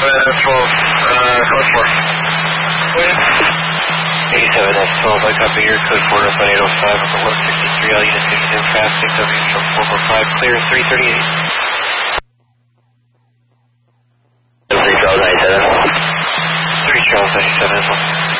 That's 12, code 4. 87, that's 12, I copy your code 4 up on 805, up at 163, all units taking in fast, 6W from 445, clear 338. 3 Charles 97. 3 Charles 97 as well.